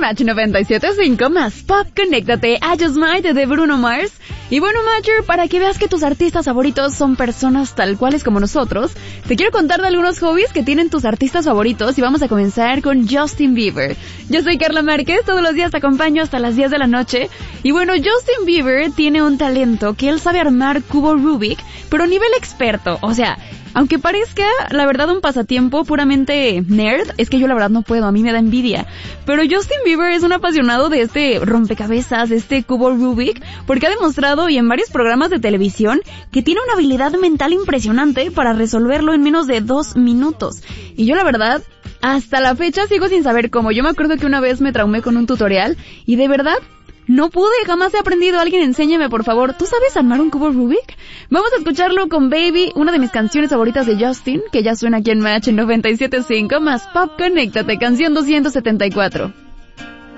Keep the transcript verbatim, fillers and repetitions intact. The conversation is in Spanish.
Match noventa y siete punto cinco más Pop, conéctate a Just Might de Bruno Mars. Y bueno, Matcher, para que veas que tus artistas favoritos son personas tal cuales como nosotros, te quiero contar de algunos hobbies que tienen tus artistas favoritos y vamos a comenzar con Justin Bieber. Yo soy Carla Márquez, todos los días te acompaño hasta las diez de la noche. Y bueno, Justin Bieber tiene un talento que él sabe armar cubo Rubik, pero a nivel experto, o sea... Aunque parezca, la verdad, un pasatiempo puramente nerd, es que yo la verdad no puedo, a mí me da envidia. Pero Justin Bieber es un apasionado de este rompecabezas, de este cubo Rubik, porque ha demostrado, y en varios programas de televisión, que tiene una habilidad mental impresionante para resolverlo en menos de dos minutos. Y yo la verdad, hasta la fecha sigo sin saber cómo. Yo me acuerdo que una vez me traumé con un tutorial, y de verdad... No pude, jamás he aprendido. Alguien enséñeme, por favor. ¿Tú sabes armar un cubo Rubik? Vamos a escucharlo con Baby, una de mis canciones favoritas de Justin, que ya suena aquí en Match en noventa y siete punto cinco más Pop, conéctate, canción doscientos setenta y cuatro.